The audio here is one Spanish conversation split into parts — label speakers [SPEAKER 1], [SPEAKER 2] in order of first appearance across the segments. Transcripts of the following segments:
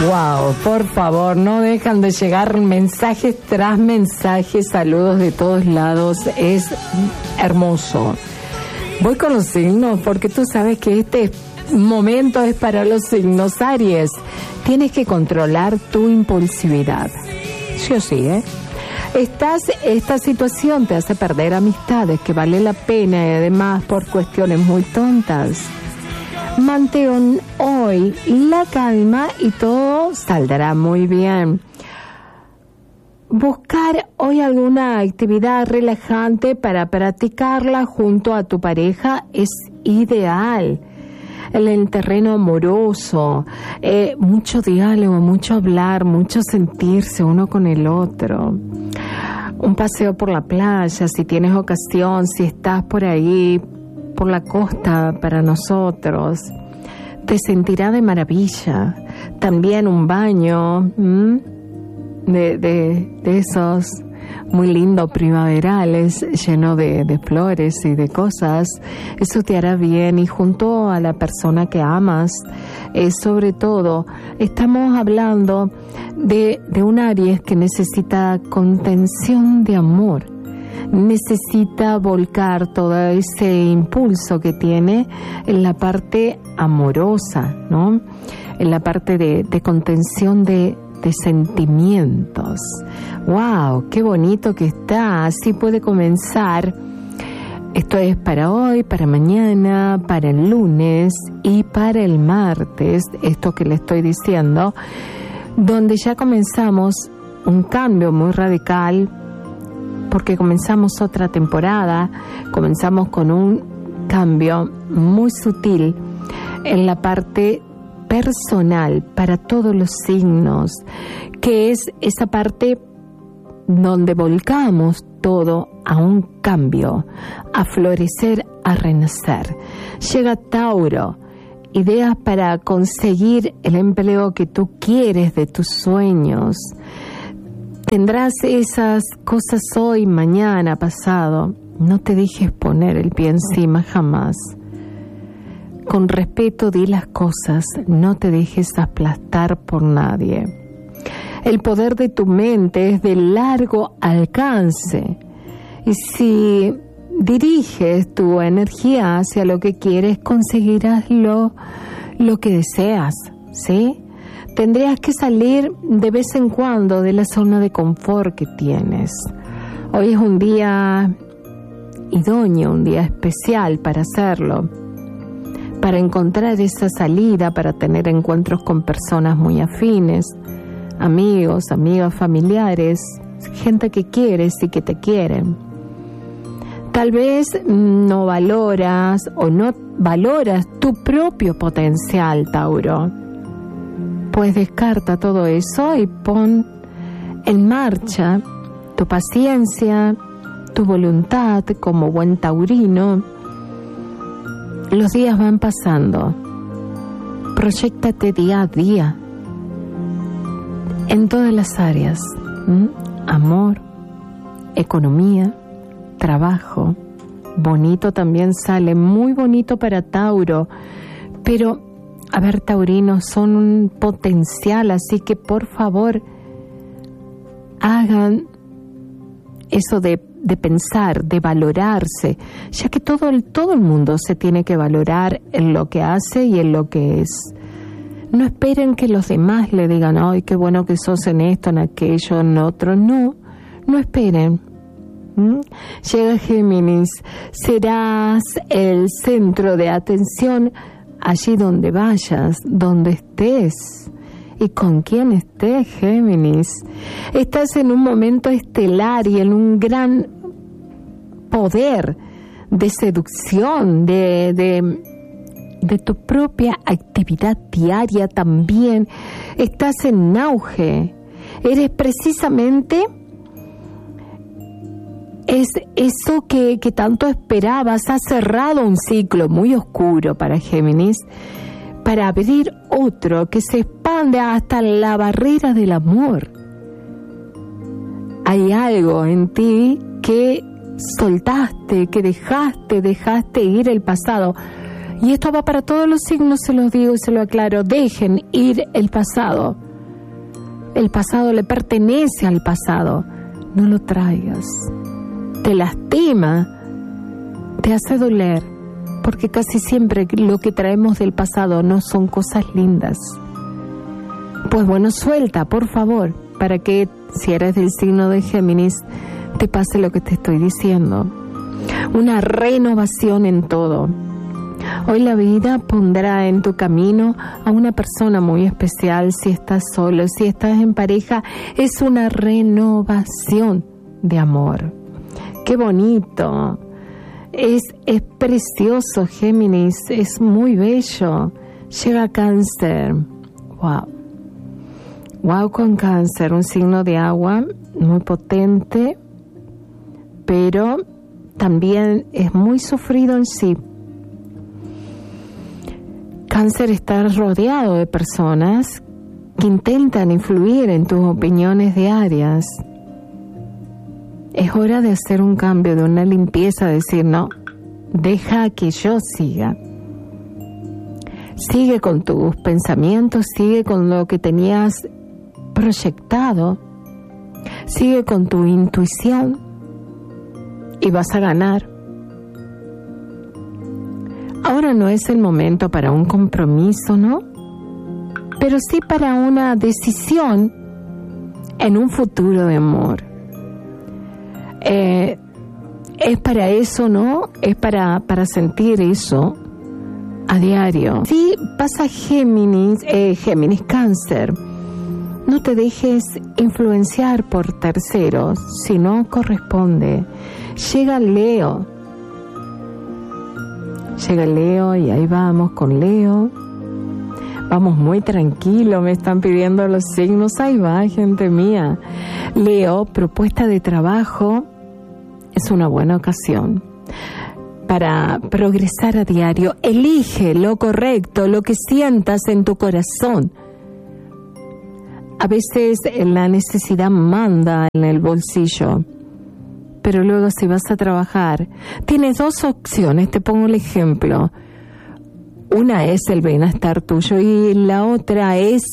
[SPEAKER 1] Wow, por favor, no dejan de llegar mensajes tras mensajes, saludos de todos lados, es hermoso. Voy con los signos porque tú sabes que este momento es para los signos Aries. Tienes que controlar tu impulsividad. Sí o sí, esta situación te hace perder amistades que vale la pena y además por cuestiones muy tontas. Mantén hoy la calma y todo saldrá muy bien. Buscar hoy alguna actividad relajante para practicarla junto a tu pareja es ideal. En el terreno amoroso, mucho diálogo, mucho hablar, mucho sentirse uno con el otro. Un paseo por la playa, si tienes ocasión, si estás por ahí, por la costa para nosotros, te sentirá de maravilla. También un baño de esos muy lindos primaverales, lleno de flores y de cosas, eso te hará bien. Y junto a la persona que amas, sobre todo, estamos hablando de un Aries que necesita contención de amor. Necesita volcar todo ese impulso que tiene en la parte amorosa, ¿no? En la parte de contención de sentimientos. ¡Wow! ¡Qué bonito que está! Así puede comenzar. Esto es para hoy, para mañana, para el lunes y para el martes. Esto que le estoy diciendo, donde ya comenzamos un cambio muy radical, porque comenzamos otra temporada, comenzamos con un cambio muy sutil en la parte personal para todos los signos, que es esa parte donde volcamos todo a un cambio, a florecer, a renacer. Llega Tauro, ideas para conseguir el empleo que tú quieres, de tus sueños. Tendrás esas cosas hoy, mañana, pasado. No te dejes poner el pie encima jamás. Con respeto di las cosas, no te dejes aplastar por nadie. El poder de tu mente es de largo alcance. Y si diriges tu energía hacia lo que quieres, conseguirás lo que deseas, ¿sí? Tendrías que salir de vez en cuando de la zona de confort que tienes. Hoy es un día idóneo, un día especial para hacerlo, para encontrar esa salida, para tener encuentros con personas muy afines, amigos, amigas, familiares, gente que quieres y que te quieren. Tal vez no valoras o no valoras tu propio potencial, Tauro. Pues descarta todo eso y pon en marcha tu paciencia, tu voluntad como buen taurino. Los días van pasando. Proyéctate día a día en todas las áreas. Amor, economía, trabajo. Bonito también sale, muy bonito para Tauro. Pero, a ver, taurinos son un potencial, así que por favor hagan eso de pensar, de valorarse, ya que todo el mundo se tiene que valorar en lo que hace y en lo que es. No esperen que los demás le digan, ay, qué bueno que sos en esto, en aquello, en otro. No esperen. Llega Géminis, serás el centro de atención allí donde vayas, donde estés y con quien estés, Géminis. Estás en un momento estelar y en un gran poder de seducción, de tu propia actividad diaria también. Estás en auge. Eres precisamente es eso que tanto esperabas. Has cerrado un ciclo muy oscuro para Géminis, para abrir otro que se expande hasta la barrera del amor. Hay algo en ti que soltaste, que dejaste ir el pasado. Y esto va para todos los signos, se los digo y se lo aclaro. Dejen ir el pasado. El pasado le pertenece al pasado. No lo traigas. Te lastima, te hace doler, porque casi siempre lo que traemos del pasado no son cosas lindas. Pues bueno, suelta, por favor, para que, si eres del signo de Géminis, te pase lo que te estoy diciendo. Una renovación en todo. Hoy la vida pondrá en tu camino a una persona muy especial. Si estás solo, si estás en pareja, es una renovación de amor. ¡Qué bonito! Es precioso, Géminis, es muy bello. Llega Cáncer. ¡Wow! ¡Wow con Cáncer! Un signo de agua muy potente, pero también es muy sufrido en sí. Cáncer está rodeado de personas que intentan influir en tus opiniones diarias. Es hora de hacer un cambio, de una limpieza, de decir, no, deja que yo siga. Sigue con tus pensamientos, sigue con lo que tenías proyectado, sigue con tu intuición y vas a ganar. Ahora no es el momento para un compromiso, ¿no? Pero sí para una decisión en un futuro de amor. Es para eso, ¿no? Es para sentir eso a diario. Sí, pasa Géminis, Cáncer. No te dejes influenciar por terceros si no corresponde. Llega Leo y ahí vamos con Leo. Vamos muy tranquilo, me están pidiendo los signos. Ahí va, gente mía. Leo, propuesta de trabajo. Es una buena ocasión para progresar a diario. Elige lo correcto, lo que sientas en tu corazón. A veces la necesidad manda en el bolsillo, pero luego si vas a trabajar, tienes dos opciones, te pongo el ejemplo. Una es el bienestar tuyo y la otra es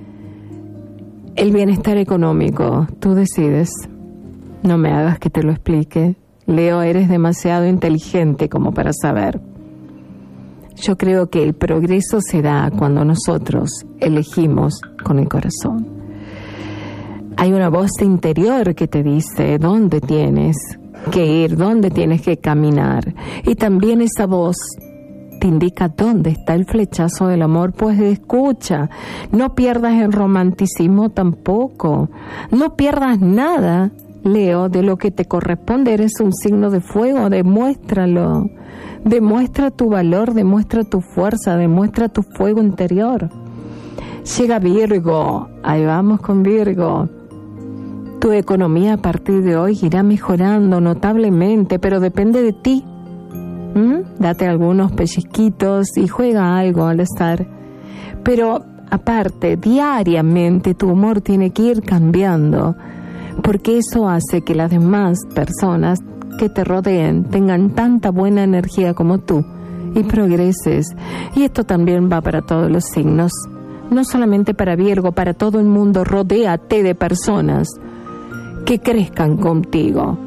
[SPEAKER 1] el bienestar económico. Tú decides. No me hagas que te lo explique. Leo, eres demasiado inteligente como para saber. Yo creo que el progreso se da cuando nosotros elegimos con el corazón. Hay una voz interior que te dice dónde tienes que ir, dónde tienes que caminar. Y también esa voz te indica dónde está el flechazo del amor. Pues escucha, no pierdas el romanticismo tampoco. No pierdas nada, Leo, de lo que te corresponde. Eres un signo de fuego, demuéstralo. Demuestra tu valor, demuestra tu fuerza, demuestra tu fuego interior. Llega Virgo, ahí vamos con Virgo. Tu economía a partir de hoy irá mejorando notablemente, pero depende de ti. Date algunos pellizquitos y juega algo al azar. Pero aparte, diariamente tu humor tiene que ir cambiando, porque eso hace que las demás personas que te rodeen tengan tanta buena energía como tú y progreses. Y esto también va para todos los signos, no solamente para Virgo, para todo el mundo. Rodéate de personas que crezcan contigo,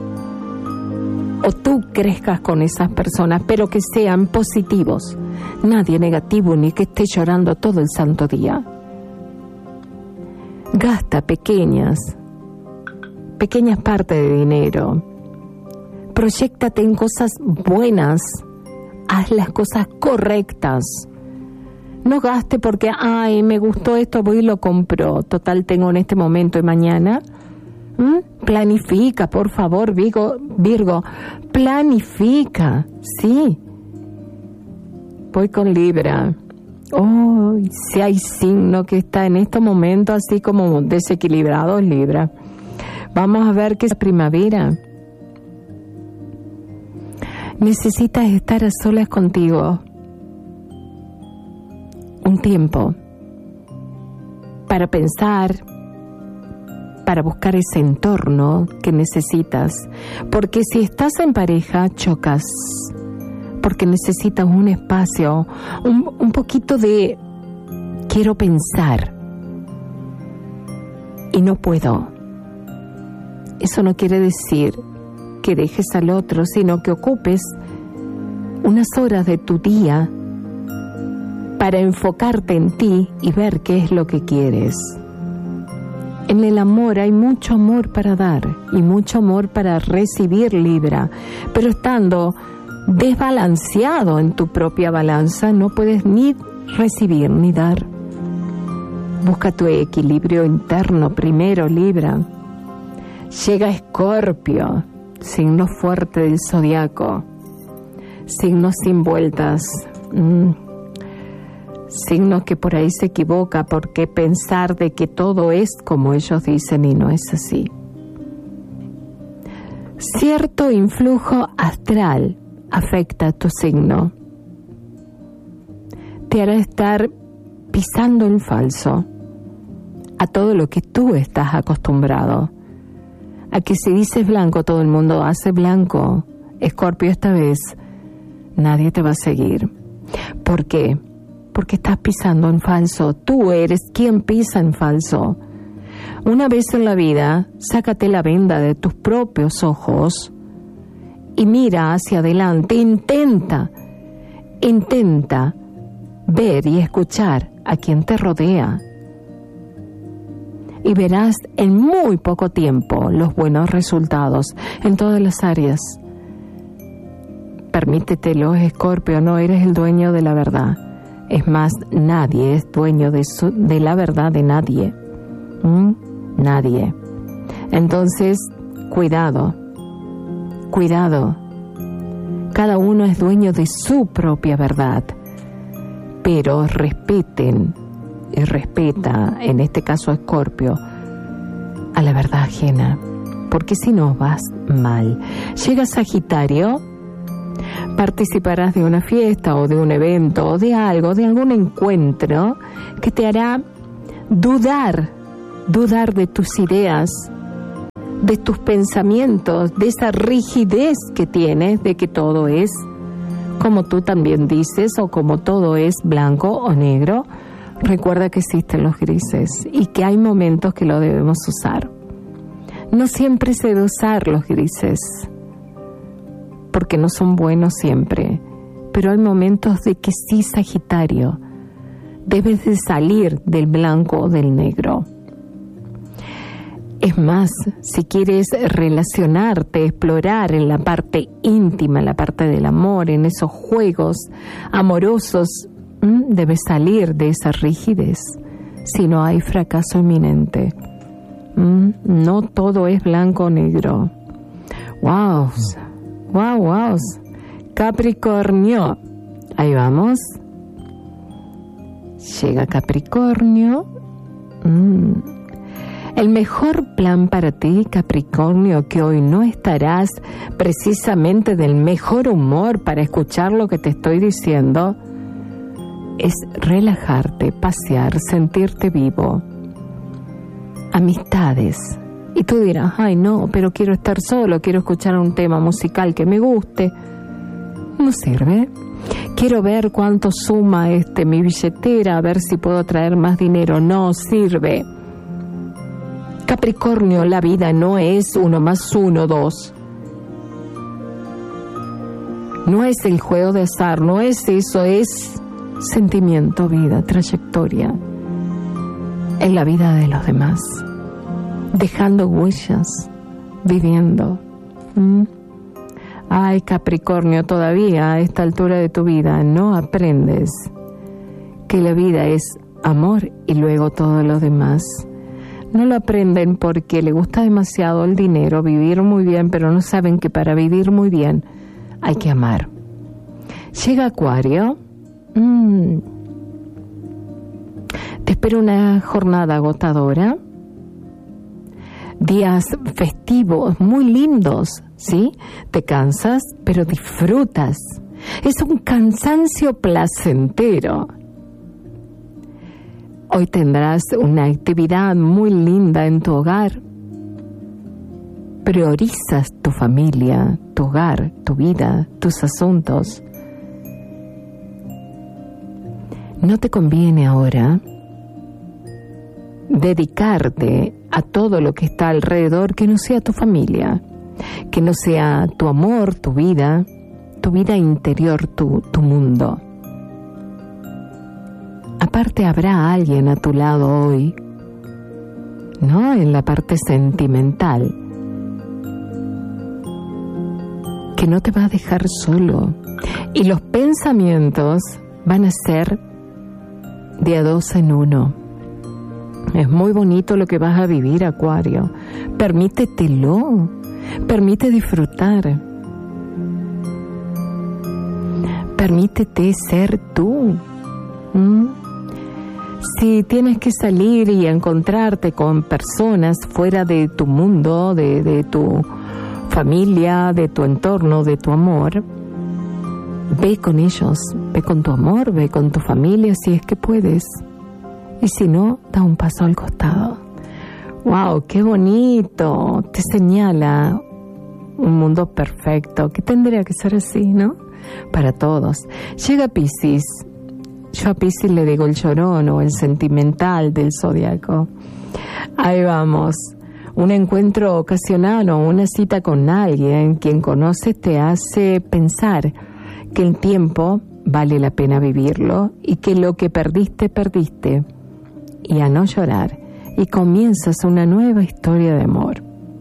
[SPEAKER 1] o tú crezcas con esas personas, pero que sean positivos, nadie negativo ni que esté llorando todo el santo día. Gasta pequeñas partes de dinero, proyéctate en cosas buenas, haz las cosas correctas. No gaste porque, ay, me gustó esto, voy y lo compro, total tengo en este momento y mañana. Planifica, por favor, Virgo, planifica, sí. Voy con Libra. Oh, si hay signo que está en este momento así como desequilibrado, Libra. Vamos a ver qué es primavera. Necesitas estar a solas contigo un tiempo para pensar, para buscar ese entorno que necesitas, porque si estás en pareja chocas, porque necesitas un espacio, un poquito de quiero pensar. y no puedo. Eso no quiere decir que dejes al otro, sino que ocupes unas horas de tu día para enfocarte en ti y ver qué es lo que quieres. En el amor hay mucho amor para dar y mucho amor para recibir, Libra, pero estando desbalanceado en tu propia balanza, no puedes ni recibir ni dar. Busca tu equilibrio interno primero, Libra. Llega Escorpio, signo fuerte del zodiaco, signo sin vueltas, signo que por ahí se equivoca porque pensar de que todo es como ellos dicen y no es así. Cierto influjo astral afecta a tu signo. Te hará estar pisando en falso a todo lo que tú estás acostumbrado. A que si dices blanco, todo el mundo hace blanco. Escorpio, esta vez nadie te va a seguir. ¿Por qué? Porque estás pisando en falso. Tú eres quien pisa en falso. Una vez en la vida, sácate la venda de tus propios ojos y mira hacia adelante. Intenta ver y escuchar a quien te rodea. Y verás en muy poco tiempo los buenos resultados en todas las áreas. Permítetelo, Escorpio, no eres el dueño de la verdad. Es más, nadie es dueño de la verdad de nadie. Nadie. Entonces, cuidado. Cada uno es dueño de su propia verdad. Pero respeten y respeta, en este caso a Escorpio, a la verdad ajena, porque si no vas mal. Llega Sagitario, participarás de una fiesta o de un evento o de algo, de algún encuentro que te hará dudar de tus ideas, de tus pensamientos, de esa rigidez que tienes de que todo es como tú también dices, o como todo es blanco o negro. Recuerda que existen los grises y que hay momentos que lo debemos usar. No siempre se debe usar los grises, porque no son buenos siempre, pero hay momentos de que sí, Sagitario, debes de salir del blanco o del negro. Es más, si quieres relacionarte, explorar en la parte íntima, en la parte del amor, en esos juegos amorosos, debes salir de esa rigidez, si no hay fracaso inminente. No todo es blanco o negro. ¡Wow! Capricornio. Ahí vamos. Llega Capricornio. El mejor plan para ti, Capricornio, que hoy no estarás precisamente del mejor humor para escuchar lo que te estoy diciendo, es relajarte, pasear, sentirte vivo. Amistades. Y tú dirás, ay no, pero quiero estar solo, quiero escuchar un tema musical que me guste. No sirve. Quiero ver cuánto suma mi billetera, a ver si puedo traer más dinero. No sirve. Capricornio, la vida no es 1 más 1, 2. No es el juego de azar, no es eso, es sentimiento, vida, trayectoria en la vida de los demás, dejando huellas, viviendo. Ay, Capricornio, todavía a esta altura de tu vida no aprendes que la vida es amor y luego todo lo demás. No lo aprenden porque le gusta demasiado el dinero, vivir muy bien, pero no saben que para vivir muy bien hay que amar. Llega Acuario. Te espera una jornada agotadora, días festivos muy lindos, ¿sí? Te cansas, pero disfrutas. Es un cansancio placentero. Hoy tendrás una actividad muy linda en tu hogar. Priorizas tu familia, tu hogar, tu vida, tus asuntos. No te conviene ahora dedicarte a todo lo que está alrededor, que no sea tu familia, que no sea tu amor, tu vida interior, tu mundo. Aparte habrá alguien a tu lado hoy, ¿no? En la parte sentimental, que no te va a dejar solo. Y los pensamientos van a ser de a 2 en 1. Es muy bonito lo que vas a vivir, Acuario. Permítetelo. Permite disfrutar. Permítete ser tú. Si tienes que salir y encontrarte con personas fuera de tu mundo, de tu familia, de tu entorno, de tu amor, ve con ellos, ve con tu amor, ve con tu familia si es que puedes. Y si no, da un paso al costado. ¡Wow! ¡Qué bonito! Te señala un mundo perfecto, que tendría que ser así, ¿no? Para todos. Llega Piscis. Yo a Piscis le digo el llorón o el sentimental del zodiaco. Ahí vamos. Un encuentro ocasional o una cita con alguien quien conoces te hace pensar que el tiempo vale la pena vivirlo y que lo que perdiste, perdiste. Y a no llorar. Y comienzas una nueva historia de amor.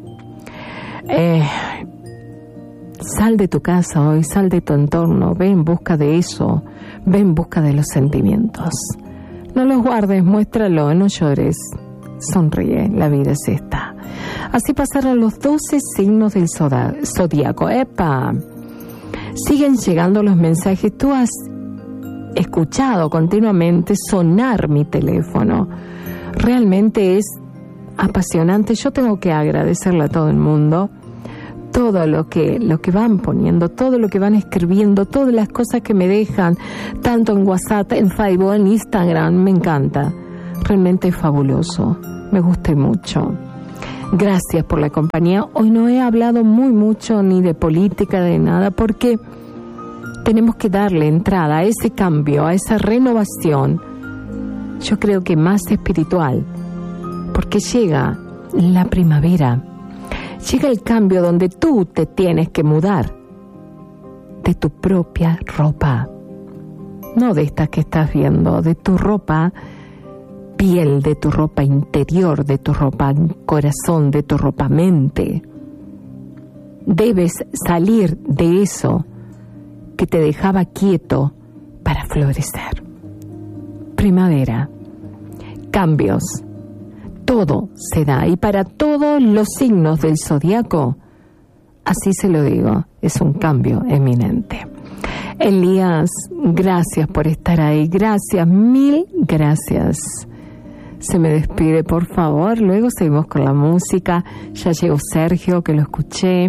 [SPEAKER 1] Sal de tu casa hoy, sal de tu entorno, ve en busca de eso, ve en busca de los sentimientos. No los guardes, muéstralo, no llores, sonríe, la vida es esta. Así pasaron los 12 signos del zodiaco. ¡Epa! Siguen llegando los mensajes. Tú has escuchado continuamente sonar mi teléfono. Realmente es apasionante. Yo tengo que agradecerle a todo el mundo todo lo que van poniendo, todo lo que van escribiendo, todas las cosas que me dejan, tanto en WhatsApp, en Facebook, en Instagram. Me encanta. Realmente es fabuloso. Me gusta mucho. Gracias por la compañía. Hoy no he hablado mucho ni de política, de nada, porque tenemos que darle entrada a ese cambio, a esa renovación. Yo creo que más espiritual, porque llega la primavera, llega el cambio donde tú te tienes que mudar de tu propia ropa, no de esta que estás viendo, de tu ropa piel, de tu ropa interior, de tu ropa corazón, de tu ropa mente. Debes salir de eso que te dejaba quieto para florecer. Primavera, cambios, todo se da, y para todos los signos del zodiaco, así se lo digo, es un cambio eminente. Elías, gracias por estar ahí, gracias, mil gracias. Se me despide, por favor, luego seguimos con la música. Ya llegó Sergio, que lo escuché,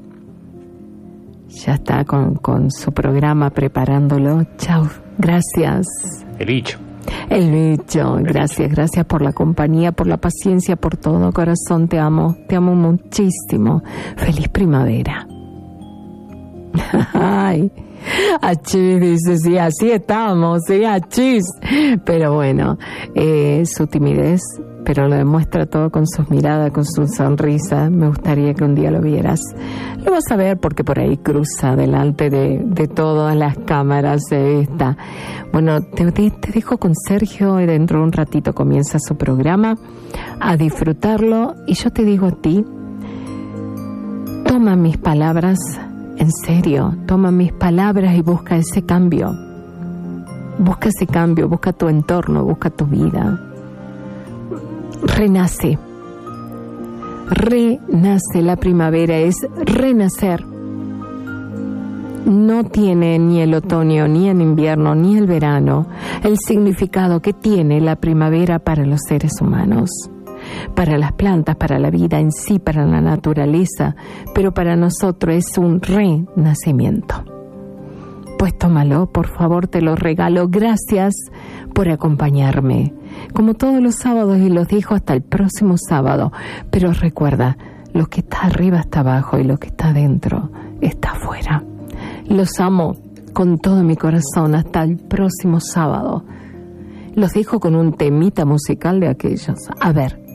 [SPEAKER 1] ya está con su programa preparándolo. Chao, gracias. El bicho, gracias por la compañía, por la paciencia, por todo, corazón, te amo muchísimo. Feliz primavera. Ay, achis, dice, sí, así estamos, sí, achis. Pero bueno, su timidez, pero lo demuestra todo con sus miradas, con su sonrisa. Me gustaría que un día lo vieras. Lo vas a ver porque por ahí cruza delante de todas las cámaras de esta. Bueno, te dejo con Sergio y dentro de un ratito comienza su programa, a disfrutarlo. Y yo te digo a ti, toma mis palabras en serio, toma mis palabras y busca ese cambio. Busca ese cambio, busca tu entorno, busca tu vida. Renace. Renace, la primavera es renacer. No tiene ni el otoño, ni el invierno, ni el verano el significado que tiene la primavera para los seres humanos, para las plantas, para la vida en sí, para la naturaleza, pero para nosotros es un renacimiento. Pues tómalo, por favor, te lo regalo. Gracias por acompañarme, como todos los sábados, y los dejo hasta el próximo sábado. Pero recuerda, lo que está arriba está abajo y lo que está adentro está afuera. Los amo con todo mi corazón. Hasta el próximo sábado. Los dejo con un temita musical de aquellos. A ver,